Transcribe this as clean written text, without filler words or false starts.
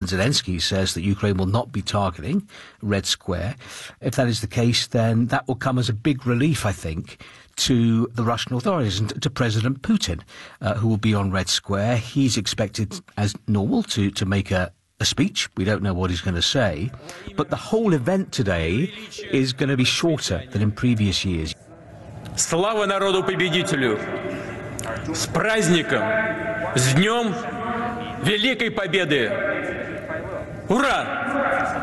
Zelensky says that Ukraine will not be targeting Red Square. If that is the case, then that will come as a big relief, I think, to the Russian authorities and to President Putin, who will be on Red Square. He's expected, as normal, to make a speech. We don't know what he's going to say. But the whole event today is going to be shorter than in previous years. Слава народу-победителю! С праздником! С Днем Великой Победы! Ура!